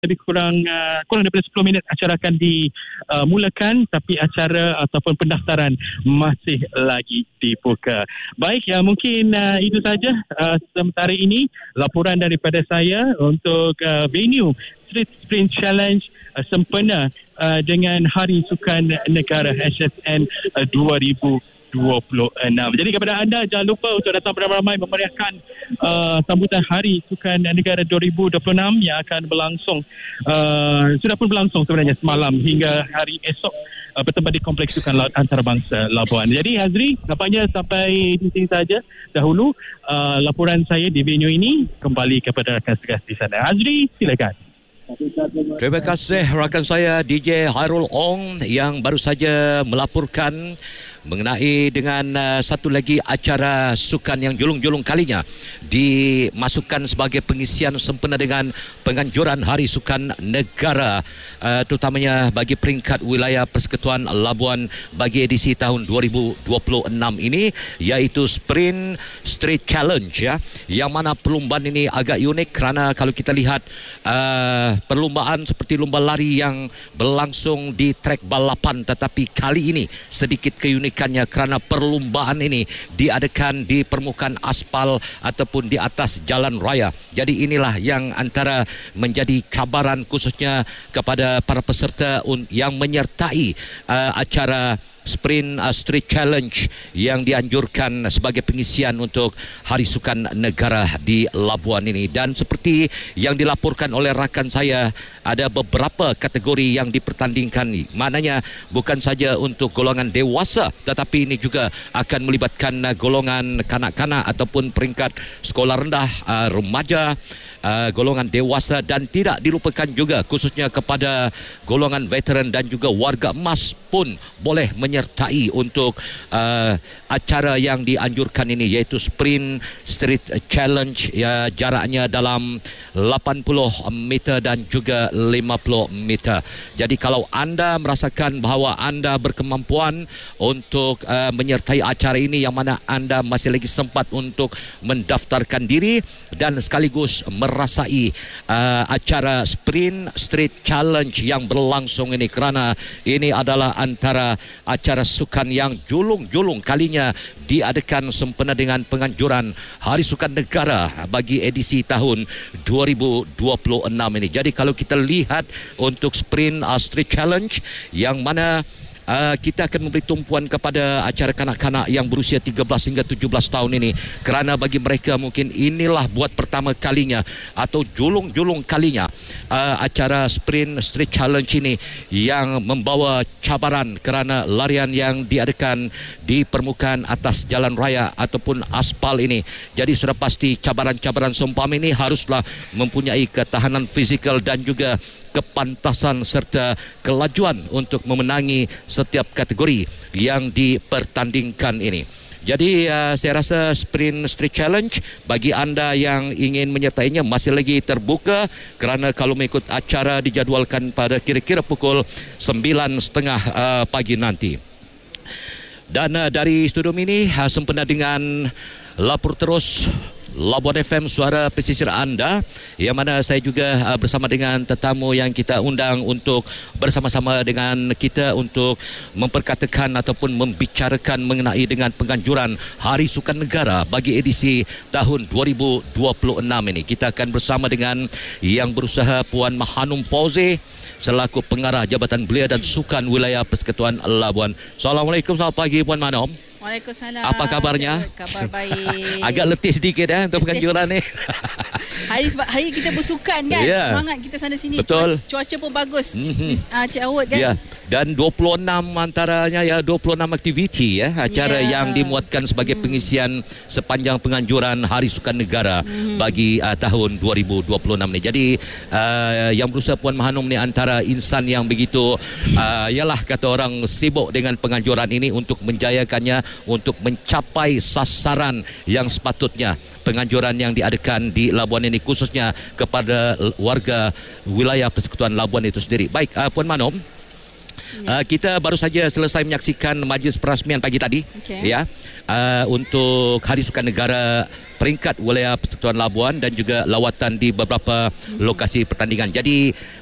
lebih kurang daripada 10 minit acara akan dimulakan, tapi acara ataupun pendaftaran masih lagi dibuka. Baik, mungkin itu saja sementara ini laporan daripada saya untuk venue Street Sprint Challenge sempena dengan Hari Sukan Negara HSN 2026. Jadi kepada anda, jangan lupa untuk datang beramai-ramai memeriahkan sambutan Hari Sukan Negara 2026 yang akan berlangsung, sudah pun berlangsung sebenarnya semalam hingga hari esok bertempat di Kompleks Sukan Laut Antarabangsa Labuan. Jadi Hazri, nampaknya sampai di sini saja dahulu laporan saya di venue ini. Kembali kepada rakan segas di sana. Hazri, silakan. Terima kasih rakan saya DJ Hairul Ong yang baru saja melaporkan mengenai dengan satu lagi acara sukan yang julung-julung kalinya dimasukkan sebagai pengisian sempena dengan penganjuran Hari Sukan Negara, terutamanya bagi peringkat wilayah Persekutuan Labuan bagi edisi tahun 2026 ini, iaitu Sprint Street Challenge, ya, yang mana perlumbaan ini agak unik kerana kalau kita lihat perlumbaan seperti lumba lari yang berlangsung di trek balapan, tetapi kali ini sedikit keunikannya kerana perlumbaan ini diadakan di permukaan aspal ataupun di atas jalan raya. Jadi inilah yang antara menjadi cabaran khususnya kepada para peserta yang menyertai acara Sprint Street Challenge yang dianjurkan sebagai pengisian untuk Hari Sukan Negara di Labuan ini. Dan seperti yang dilaporkan oleh rakan saya, ada beberapa kategori yang dipertandingkan. Maknanya bukan saja untuk golongan dewasa, tetapi ini juga akan melibatkan golongan kanak-kanak ataupun peringkat sekolah rendah, remaja, golongan dewasa, dan tidak dilupakan juga khususnya kepada golongan veteran dan juga warga emas pun boleh menyertai untuk acara yang dianjurkan ini, iaitu Sprint Street Challenge, ya, jaraknya dalam 80 meter dan juga 50 meter. Jadi kalau anda merasakan bahawa anda berkemampuan untuk menyertai acara ini, yang mana anda masih lagi sempat untuk mendaftarkan diri dan sekaligus merasai acara Sprint Street Challenge yang berlangsung ini, kerana ini adalah antara acara sukan yang julung-julung kalinya diadakan sempena dengan penganjuran Hari Sukan Negara bagi edisi tahun 2026 ini. Jadi kalau kita lihat untuk Sprint Street Challenge, yang mana kita akan memberi tumpuan kepada acara kanak-kanak yang berusia 13 hingga 17 tahun ini, kerana bagi mereka mungkin inilah buat pertama kalinya atau julung-julung kalinya acara Sprint Street Challenge ini yang membawa cabaran kerana larian yang diadakan di permukaan atas jalan raya ataupun aspal ini. Jadi sudah pasti cabaran-cabaran seumpama ini haruslah mempunyai ketahanan fizikal dan juga kepantasan serta kelajuan untuk memenangi setiap kategori yang dipertandingkan ini. Jadi saya rasa Sprint Street Challenge bagi anda yang ingin menyertainya masih lagi terbuka, kerana kalau mengikut acara dijadualkan pada kira-kira pukul 9.30 pagi nanti. Dan dari studio ini sempena dengan lapor terus Labuan FM, suara pesisir anda, yang mana saya juga bersama dengan tetamu yang kita undang untuk bersama-sama dengan kita untuk memperkatakan ataupun membicarakan mengenai dengan penganjuran Hari Sukan Negara bagi edisi tahun 2026 ini. Kita akan bersama dengan yang berusaha Puan Mahanum Fauzi selaku pengarah Jabatan Belia dan Sukan Wilayah Persekutuan Labuan. Assalamualaikum, selamat pagi Puan Mahanum. Waalaikumsalam. Apa kabarnya? Kabar baik. Agak letih sedikit untuk penganjuran ni. Hari kita bersukan kan, semangat kita sana sini. Betul. Cuaca pun bagus. Cik Awad kan. Ya. Dan 26 antaranya 26 aktiviti acara yang dimuatkan sebagai pengisian sepanjang penganjuran Hari Sukan Negara bagi tahun 2026 ni. Jadi yang berusaha Puan Mahanum ni antara insan yang begitu ialah kata orang sibuk dengan penganjuran ini untuk menjayakannya, untuk mencapai sasaran yang sepatutnya penganjuran yang diadakan di Labuan ini, khususnya kepada warga wilayah Persekutuan Labuan itu sendiri. Baik, Puan Mahanum, Kita baru saja selesai menyaksikan majlis perasmian pagi tadi, ya, untuk Hari Sukan Negara peringkat wilayah Persekutuan Labuan dan juga lawatan di beberapa lokasi pertandingan. Jadi